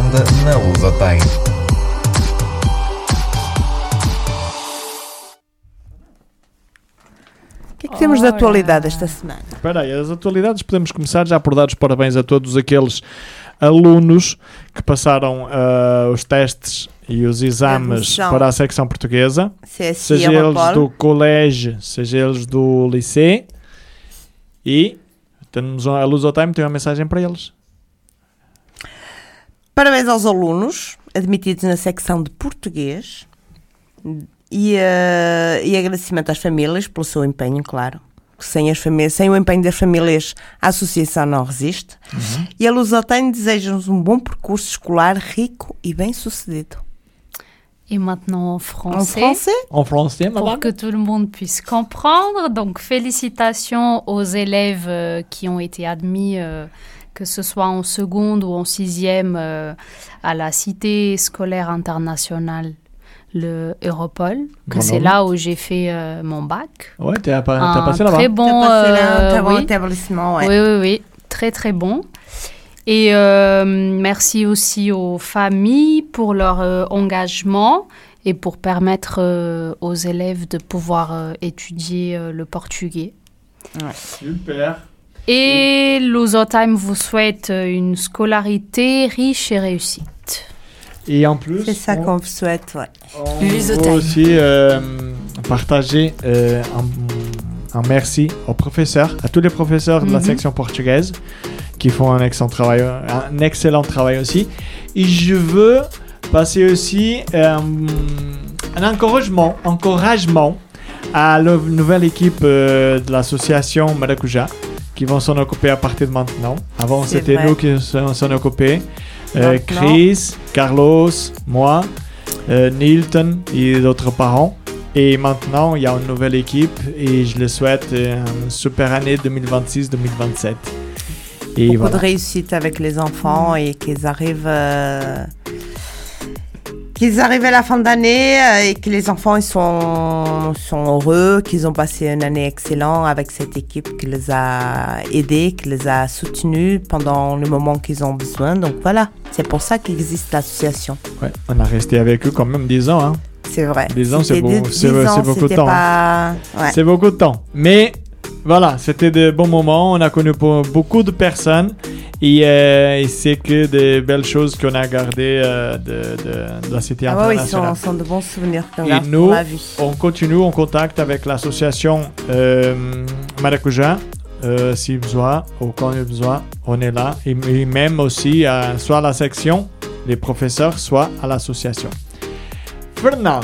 anda na Lusotem. O que é que temos de atualidade esta semana? Espera aí, as atualidades podemos começar já por dar os parabéns a todos aqueles alunos que passaram os testes e os exames para a secção portuguesa, seja eles do colégio, seja eles do liceu, e temos a Lusotem, tem uma mensagem para eles. Parabéns aos alunos admitidos na secção de português e agradecimento às famílias pelo seu empenho, claro. Sem o empenho das famílias, a associação não resiste. E a Lusotem deseja-nos um bom percurso escolar rico e bem-sucedido. Et maintenant en français. En français, madame. Pour que tout le monde puisse comprendre. Donc, félicitations aux élèves qui ont été admis, que ce soit en seconde ou en sixième, à la Cité scolaire internationale, le Europol, que c'est là où j'ai fait mon bac. Ouais, t'as passé là-bas. Très bon, très bon établissement, ouais. Oui, très très bon. Et merci aussi aux familles pour leur engagement et pour permettre aux élèves de pouvoir étudier le portugais. Ouais. Super. Et Lusotem vous souhaite une scolarité riche et réussite. Et en plus, c'est ça qu'on vous souhaite, ouais. On veut aussi partager un merci aux professeurs, à tous les professeurs de la section portugaise qui font un excellent travail aussi. Et je veux passer aussi un encouragement à la nouvelle équipe de l'association Maracuja qui vont s'en occuper à partir de maintenant. Avant, c'était nous qui s'en occupaient. Chris, Carlos, moi, Nilton et d'autres parents. Et maintenant, il y a une nouvelle équipe et je les souhaite une super année 2026-2027. Et beaucoup de réussite avec les enfants et qu'ils arrivent à la fin d'année et que les enfants ils sont heureux, qu'ils ont passé une année excellente avec cette équipe qui les a aidés, qui les a soutenus pendant le moment qu'ils ont besoin. Donc voilà, c'est pour ça qu'existe l'association. Ouais, on a resté avec eux quand même 10 ans. Hein. C'est vrai. 10 ans, c'est beaucoup de temps. Pas... Ouais. C'est beaucoup de temps. Mais voilà, c'était de bons moments. On a connu beaucoup de personnes. Et c'est que des belles choses qu'on a gardées de la Cité internationale. Oui, sont de bons souvenirs qu'on garde pour nous, la vie. On continue en contact avec l'association Maracuja. Si besoin, ou quand il y a besoin, on est là. Et même aussi, soit à la section, les professeurs, soit à l'association. Fernanda,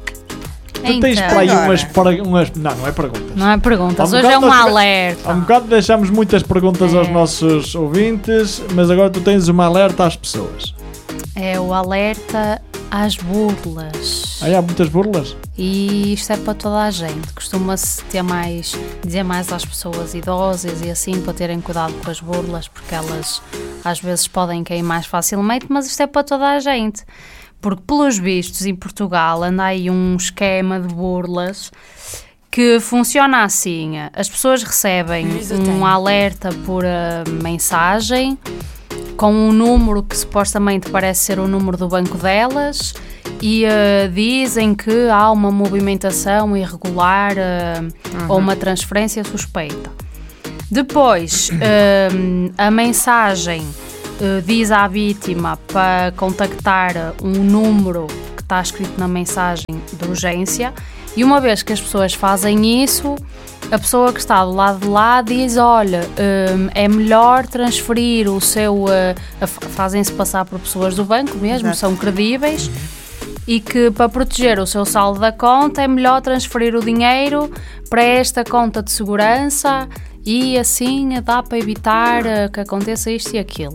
tu tens para aí umas... Não é perguntas. Não é perguntas, hoje é um alerta. Há um bocado deixamos muitas perguntas aos nossos ouvintes, mas agora tu tens uma alerta às pessoas. É o alerta às burlas. Aí há muitas burlas? E isto é para toda a gente. Costuma-se dizer mais às pessoas idosas e assim, para terem cuidado com as burlas, porque elas às vezes podem cair mais facilmente, mas isto é para toda a gente. Porque, pelos vistos, em Portugal anda aí um esquema de burlas que funciona assim. As pessoas recebem um alerta por mensagem com um número que supostamente parece ser o número do banco delas e dizem que há uma movimentação irregular ou uma transferência suspeita. Depois, a mensagem diz à vítima para contactar um número que está escrito na mensagem de urgência e uma vez que as pessoas fazem isso, a pessoa que está do lado de lá diz, olha, é melhor transferir o seu... fazem-se passar por pessoas do banco mesmo, exato, são credíveis, e que para proteger o seu saldo da conta é melhor transferir o dinheiro para esta conta de segurança e assim dá para evitar que aconteça isto e aquilo.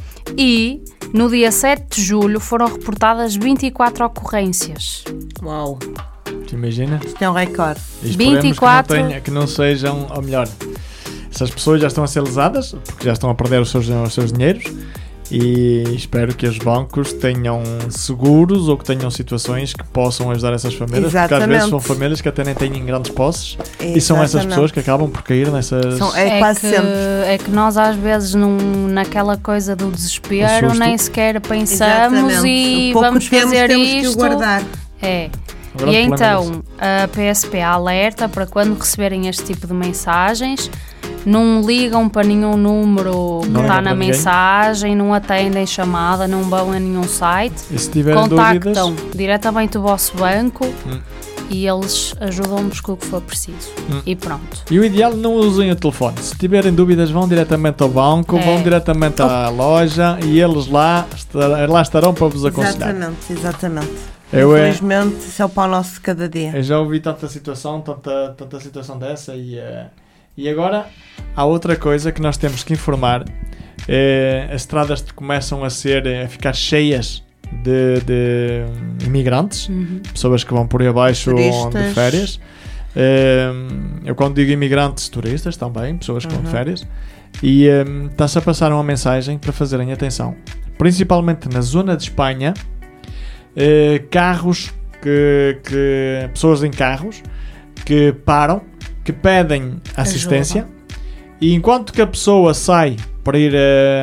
E no dia 7 de julho foram reportadas 24 ocorrências. Uau! Te imagina? Isto é um recorde. 24... que não sejam, ou melhor, essas pessoas já estão a ser lesadas, porque já estão a perder os seus dinheiros, E espero que os bancos tenham seguros ou que tenham situações que possam ajudar essas famílias. Exatamente. Porque às vezes são famílias que até nem têm grandes posses. E são essas pessoas que acabam por cair nessas... Quase sempre. É que nós às vezes naquela coisa do desespero nem sequer pensamos e vamos fazer isto. Que guardar. É. E então a PSP alerta para quando receberem este tipo de mensagens, não ligam para nenhum número que está na mensagem, não atendem chamada, não vão a nenhum site, e se tiverem contactam dúvidas, diretamente o vosso banco e eles ajudam-vos com o que for preciso. E pronto. E o ideal, não usem o telefone. Se tiverem dúvidas, vão diretamente ao banco, vão diretamente à loja e eles lá estarão para vos aconselhar. Exatamente. Infelizmente, isso é o pão nosso de cada dia. Eu já ouvi tanta situação dessa e agora há outra coisa que nós temos que informar. As estradas começam a ficar cheias de imigrantes, pessoas que vão por aí abaixo de férias. Eu quando digo imigrantes, turistas também, pessoas que vão de férias. E está-se a passar uma mensagem para fazerem atenção. Principalmente na zona de Espanha, carros, pessoas em carros que param, que pedem assistência, e enquanto que a pessoa sai para ir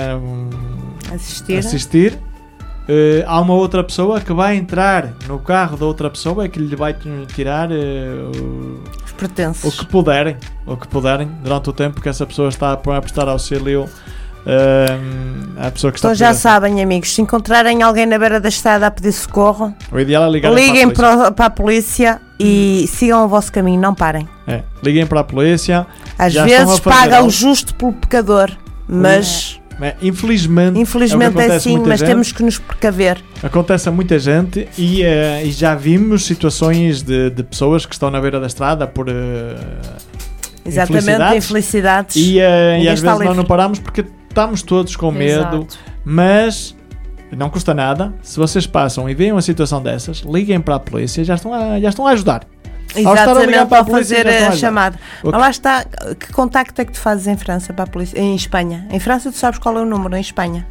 assistir, há uma outra pessoa que vai entrar no carro da outra pessoa e que lhe vai tirar os pertences, o que puderem durante o tempo que essa pessoa está a prestar auxílio à pessoa que está. Então já sabem, amigos, se encontrarem alguém na beira da estrada a pedir socorro, o ideal é liguem para a polícia e sigam o vosso caminho, não parem. Liguem para a polícia. Às vezes paga o justo pelo pecador, mas infelizmente é assim, mas temos que nos precaver. Acontece a muita gente e já vimos situações de pessoas que estão na beira da estrada por infelicidades e às vezes nós não paramos porque estamos todos com medo. Mas não custa nada. Se vocês passam e veem uma situação dessas, liguem para a polícia, já estão a ajudar. Exatamente, para fazer a chamada. Mas lá está, que contacto é que tu fazes em França para a polícia? Em Espanha? Em França tu sabes qual é o número, em Espanha?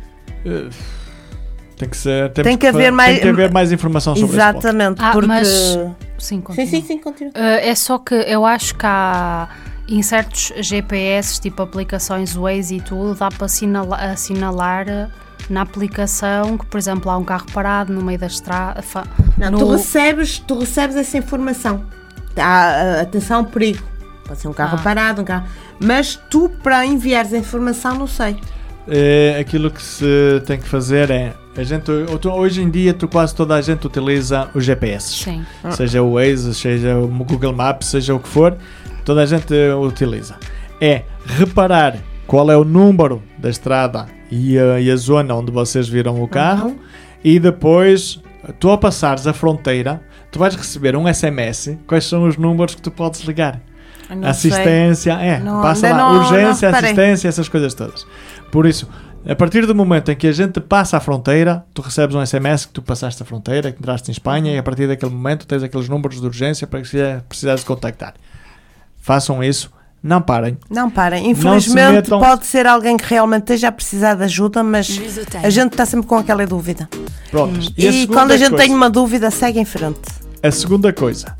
Tem que haver mais informação sobre isso. Exatamente, porque... Mas... Sim, continua. É só que eu acho que há... Em certos GPS, tipo aplicações Waze e tudo, dá para assinalar na aplicação que, por exemplo, há um carro parado no meio da estrada. Tu recebes essa informação. Atenção, perigo. Pode ser um carro parado, mas tu, para enviares a informação, não sei. Aquilo que se tem que fazer é... hoje em dia, quase toda a gente utiliza o GPS. Sim. Seja o Waze, seja o Google Maps, seja o que for. Toda a gente utiliza. É reparar qual é o número da estrada e a zona onde vocês viram o carro, e depois, tu ao passares a fronteira, tu vais receber um SMS, quais são os números que tu podes ligar. Assistência, passa lá, urgência, assistência, essas coisas todas. Por isso, a partir do momento em que a gente passa a fronteira, tu recebes um SMS que tu passaste a fronteira, que entraste em Espanha, e a partir daquele momento tens aqueles números de urgência para que precisares de contactar. Façam isso, não parem. Infelizmente pode ser alguém que realmente esteja a precisar de ajuda, mas a gente está sempre com aquela dúvida. Pronto. E quando a gente tem uma dúvida, segue em frente. A segunda coisa,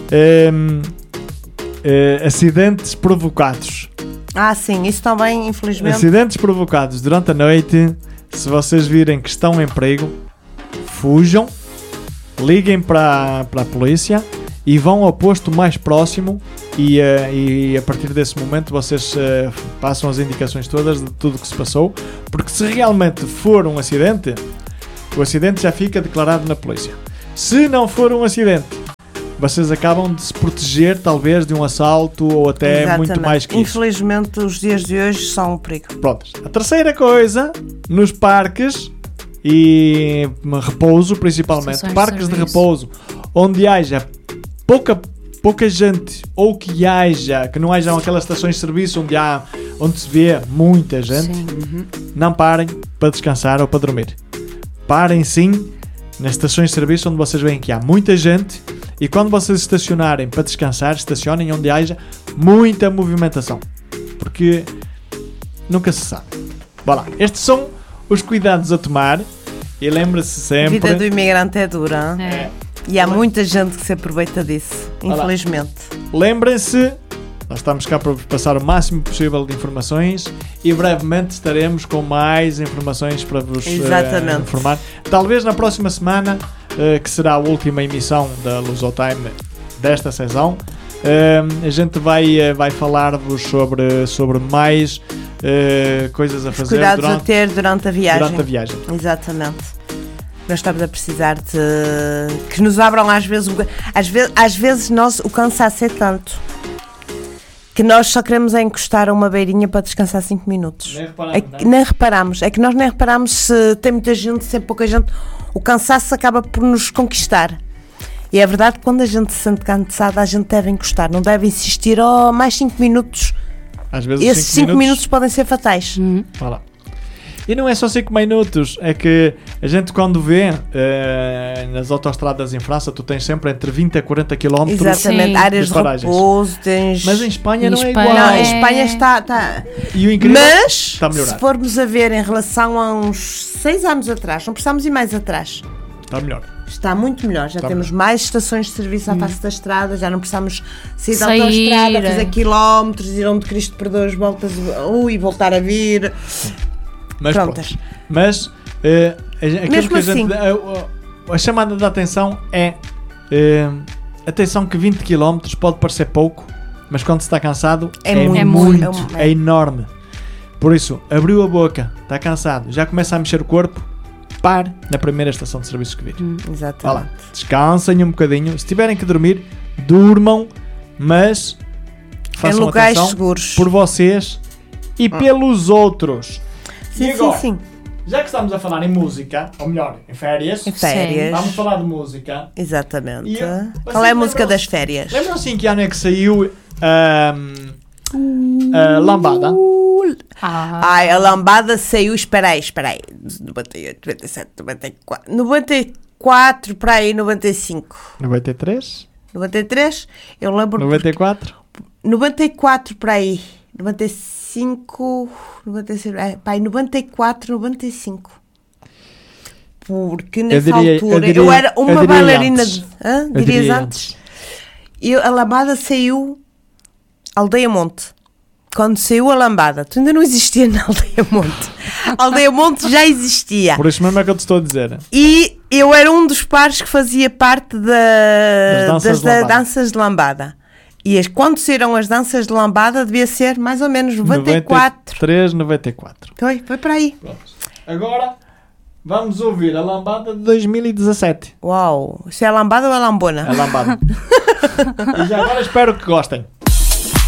acidentes provocados. Sim, isso também, infelizmente. Acidentes provocados durante a noite. Se vocês virem que estão em perigo, fujam, liguem para a polícia e vão ao posto mais próximo e a partir desse momento vocês passam as indicações todas de tudo o que se passou, porque se realmente for um acidente, o acidente já fica declarado na polícia. Se não for um acidente, vocês acabam de se proteger talvez de um assalto ou até muito mais que isso. Infelizmente os dias de hoje são um perigo. Pronto. A terceira coisa, nos parques e repouso principalmente, parques de repouso onde haja pouca gente, ou que não hajam aquelas estações de serviço onde se vê muita gente, não parem para descansar ou para dormir. Parem sim nas estações de serviço onde vocês veem que há muita gente, e quando vocês estacionarem para descansar, estacionem onde haja muita movimentação, porque nunca se sabe. Vá lá. Estes são os cuidados a tomar e lembre-se A vida do sempre... imigrante é dura. É. E há muita gente que se aproveita disso, Olá. infelizmente. Lembrem-se, nós estamos cá para vos passar o máximo possível de informações e brevemente estaremos com mais informações para vos Exatamente. informar. Talvez na próxima semana, que será a última emissão da Lusotime desta sessão, a gente vai falar-vos sobre mais coisas a fazer Cuidados a ter durante a viagem. durante a viagem. Exatamente. Nós estamos a precisar de que nos abram às vezes às vezes o cansaço é tanto que nós só queremos é encostar a uma beirinha para descansar 5 minutos. Nem reparamos. É que nós nem reparamos se tem muita gente, se tem pouca gente. O cansaço acaba por nos conquistar. E é verdade que quando a gente se sente cansada, a gente deve encostar, não deve insistir, mais 5 minutos. Às vezes Esses 5 minutos podem ser fatais. Voilà. E não é só 5 minutos, é que a gente quando vê nas autoestradas em França, tu tens sempre entre 20 a 40 km. Exatamente, Sim. áreas de de paragens. repouso, tens... Mas em Espanha Em não é Espanha- igual. Não, É. em Espanha está... E o incrível Mas, está a melhorar. se formos a ver em relação a uns 6 anos atrás, não precisamos ir mais atrás, Está melhor. está muito melhor. Já Está temos mais estações de serviço à face da estrada, já não precisamos sair da Sair, autoestrada, fazer é. quilómetros, ir onde Cristo perdoa as voltas e voltar a vir. Mas Prontas. pronto. Mas aquilo Mesmo que a gente... assim. A chamada de atenção é... atenção que 20 km pode parecer pouco, mas quando se está cansado É muito, muito. é enorme. Por isso, abriu a boca, está cansado, já começa a mexer o corpo, pare na primeira estação de serviço que vir. Vá Exatamente. lá, descansem um bocadinho. Se tiverem que dormir, durmam, mas Em façam locais atenção seguros. por vocês e pelos outros. Sim, E agora? sim. Já que estamos a falar em música, ou melhor, em férias, Em férias. vamos falar de música. Exatamente. E, Qual é a vocês música lembram-se- das férias? Lembram-se em que ano é que saiu Lambada? Ai, a lambada saiu, espera aí, 98, 97, 94, 94 para aí, 95, 93? 93, eu lembro, 94? 94 para aí, 95, 96, para aí, 94, 95. Porque nessa altura eu era uma bailarina antes. de... Hã? Eu Dirias diria antes? A lambada saiu Aldeia Monte. Quando saiu a lambada, tu ainda não existia na Aldeia Monte. A Aldeia Monte já existia. Por isso mesmo é que eu te estou a dizer. E eu era um dos pares que fazia parte Das danças de lambada. danças de lambada. E quando saíram as danças de lambada, devia ser mais ou menos 94. 93, 94. Foi para aí. Pronto. Agora vamos ouvir a lambada de 2017. Uau. Isso é a lambada ou a lambona? A lambada. E já agora espero que gostem.